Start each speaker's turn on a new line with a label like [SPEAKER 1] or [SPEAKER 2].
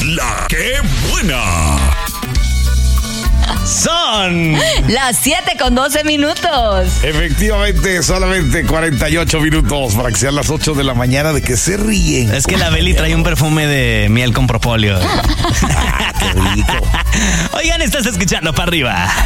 [SPEAKER 1] La ¡Qué buena!
[SPEAKER 2] Son
[SPEAKER 3] las 7:12.
[SPEAKER 1] Efectivamente, solamente 48 minutos para que sean las 8 de la mañana. ¿De que se ríen?
[SPEAKER 2] Es que la Beli trae un perfume de miel con propóleo.
[SPEAKER 1] ¡Qué rico!
[SPEAKER 2] Oigan, estás escuchando para arriba.